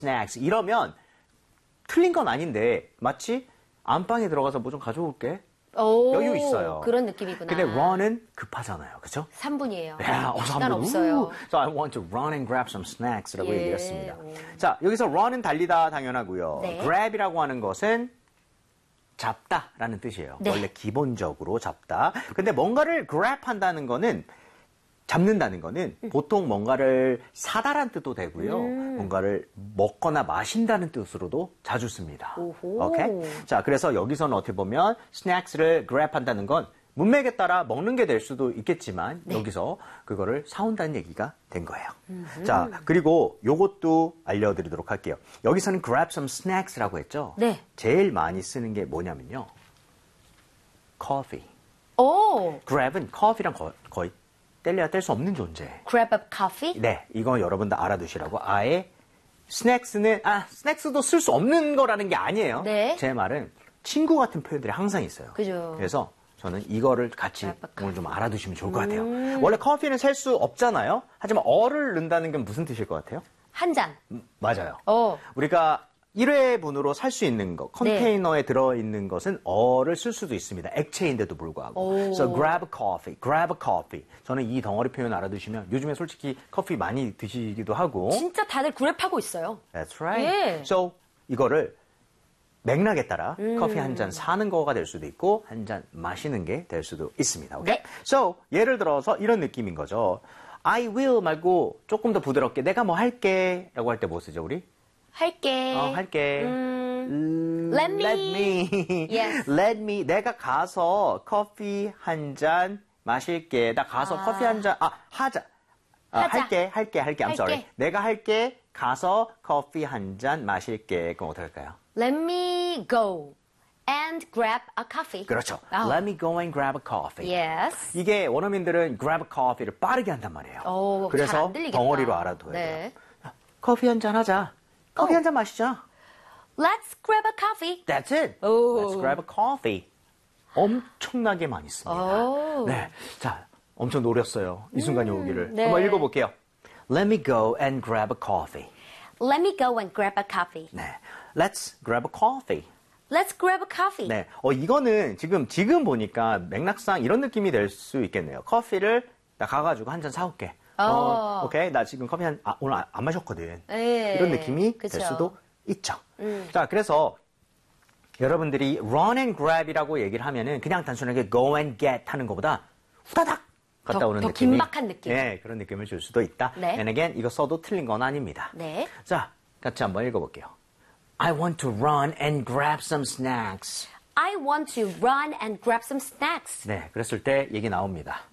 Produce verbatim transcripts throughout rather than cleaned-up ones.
snacks. 이러면 틀린 건 아닌데 마치 안방에 들어가서 뭐 좀 가져올게. 오, 여유 있어요. 그런 느낌이구나. 근데 run은 급하잖아요. 그죠? 삼 분이에요. 야, 어, 시간 없어요. So I want to run and grab some snacks라고 예. 얘기했습니다. 자, 여기서 run은 달리다 당연하고요. 네. grab이라고 하는 것은 잡다라는 뜻이에요. 네. 원래 기본적으로 잡다. 근데 뭔가를 grab 한다는 거는 잡는다는 거는 음. 보통 뭔가를 사다란 뜻도 되고요. 음. 뭔가를 먹거나 마신다는 뜻으로도 자주 씁니다. 오호. 오케이? 자, 그래서 여기서는 어떻게 보면 스낵스를 grab 한다는 건 문맥에 따라 먹는 게 될 수도 있겠지만 네. 여기서 그거를 사온다는 얘기가 된 거예요. 음흠. 자, 그리고 요것도 알려드리도록 할게요. 여기서는 grab some snacks라고 했죠? 네. 제일 많이 쓰는 게 뭐냐면요. coffee. 오, grab은 커피랑 거, 거의 뗄래야 뗄 수 없는 존재. grab a coffee? 네, 이거 여러분들 알아두시라고. 아예 스낵스는 아 스낵스도 쓸 수 없는 거라는 게 아니에요. 네. 제 말은 친구 같은 표현들이 항상 있어요. 그죠. 그래서 저는 이거를 같이 grab a 오늘 좀 알아두시면 좋을 것 같아요. 음. 원래 커피는 셀 수 없잖아요. 하지만 어를 넣는다는 건 무슨 뜻일 것 같아요? 한 잔. 음, 맞아요. 어. 우리가 일 회분으로 살 수 있는 거, 컨테이너에 들어있는 것은 어를 쓸 수도 있습니다. 액체인데도 불구하고. 오. So grab a coffee, grab a coffee. 저는 이 덩어리 표현 알아두시면 요즘에 솔직히 커피 많이 드시기도 하고. 진짜 다들 그랩하고 있어요. That's right. 예. So 이거를 맥락에 따라 음. 커피 한 잔 사는 거가 될 수도 있고 한 잔 마시는 게 될 수도 있습니다. Okay? 네. So 예를 들어서 이런 느낌인 거죠. I will 말고 조금 더 부드럽게 내가 뭐 할게 라고 할 때 뭐 쓰죠 우리? 할게. 어, 할게. 음, let me. Let me. Yes. Let me. 내가 가서 커피 한 잔 마실게. 나 가서 아. 커피 한 잔, 아, 하자. 아, 하자. 할게, 할게, 할게. I'm 할게. sorry. 내가 할게. 가서 커피 한 잔 마실게. 그럼 어떻게 할까요? Let me go and grab a coffee. 그렇죠. 아. Let me go and grab a coffee. Yes. 이게 원어민들은 grab a coffee를 빠르게 한단 말이에요. 오, 잘 그래서 안 들리겠다. 덩어리로 알아둬야 네. 돼요. 커피 한 잔 하자. 커피 어. 한 잔 마시자. Let's grab a coffee. That's it. 오. Let's grab a coffee. 엄청나게 많이 씁니다. 오. 네, 자, 엄청 노렸어요. 이 순간이 음, 오기를. 네. 한번 읽어볼게요. Let me go and grab a coffee. Let me go and grab a coffee. 네, Let's grab a coffee. Let's grab a coffee. 네, 어 이거는 지금 지금 보니까 맥락상 이런 느낌이 될 수 있겠네요. 커피를 나 가가지고 한 잔 사올게. 어, 어. 오케이, 나 지금 커피 한 아, 오늘 안, 안 마셨거든. 예. 이런 느낌이 그쵸. 될 수도 있죠. 음. 자, 그래서 여러분들이 run and grab이라고 얘기를 하면은 그냥 단순하게 go and get 하는 것보다 후다닥 갔다 더- 오는 더 느낌이 긴박한 느낌. 네, 그런 느낌을 줄 수도 있다. 네. And again, 이거 써도 틀린 건 아닙니다. 네. 자, 같이 한번 읽어볼게요. I want to run and grab some snacks. I want to run and grab some snacks. 네, 그랬을 때 얘기 나옵니다.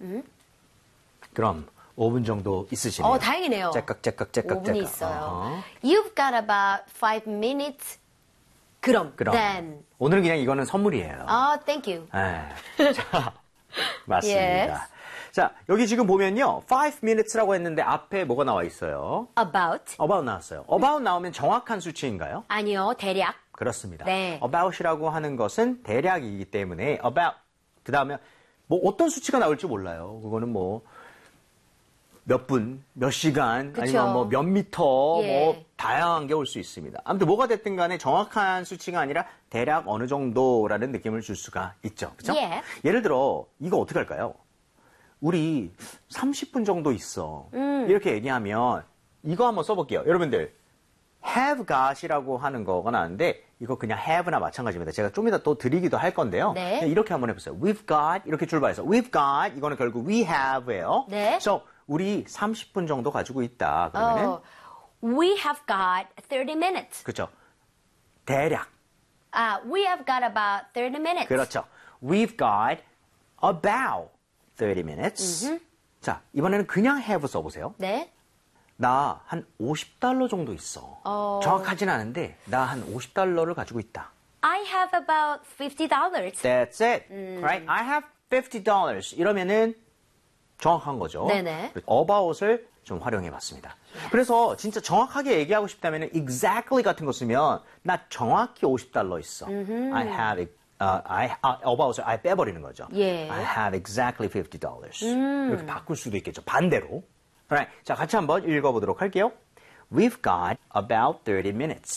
그럼 오 분 정도 있으시네요. 어, 다행이네요. 째깍, 째깍, 째깍, 오 분이 째깍. 있어요. 어허. You've got about five minutes. 그럼, 그럼 then. 오늘은 그냥 이거는 선물이에요. 아, thank you. 네. 자, 맞습니다. Yes. 자, 여기 지금 보면요. five minutes라고 했는데 앞에 뭐가 나와 있어요? About. about 나왔어요. about 나오면 정확한 수치인가요? 아니요, 대략. 그렇습니다. 네. about이라고 하는 것은 대략이기 때문에 about 그 다음에 뭐 어떤 수치가 나올지 몰라요. 그거는 뭐 몇 분, 몇 시간, 그쵸. 아니면 뭐 몇 미터, 예. 뭐 다양한 게 올 수 있습니다. 아무튼 뭐가 됐든 간에 정확한 수치가 아니라 대략 어느 정도라는 느낌을 줄 수가 있죠. 그렇죠? 예. 예를 들어 이거 어떻게 할까요? 우리 삼십 분 정도 있어. 음. 이렇게 얘기하면 이거 한번 써볼게요. 여러분들 have got이라고 하는 거가 나왔는데 이거 그냥 have나 마찬가지입니다. 제가 좀 이따 또 드리기도 할 건데요. 네. 그냥 이렇게 한번 해보세요. We've got 이렇게 출발해서 We've got 이거는 결국 we have예요. 네. So 우리 삼십 분 정도 가지고 있다. 그러면은 어, we have got thirty minutes. 그렇죠. 대략 아, we have got about thirty minutes. 그렇죠. We've got about thirty minutes. 자 이번에는 그냥 have 써보세요. 네. 나 한 오십 달러 정도 있어. 어. 정확하진 않은데 나 한 오십 달러를 가지고 있다. I have about fifty dollars. That's it. 음. Right? I have fifty dollars. 이러면은 정확한 거죠. 네네. about을 좀 활용해 봤습니다. 그래서 진짜 정확하게 얘기하고 싶다면 exactly 같은 거 쓰면 나 정확히 오십 달러 있어. I have it. Uh, I, uh, about을 아예 빼버리는 거죠. 예. I have exactly fifty dollars. 음. 이렇게 바꿀 수도 있겠죠. 반대로. Alright. 자, 같이 한번 읽어보도록 할게요. We've got about thirty minutes.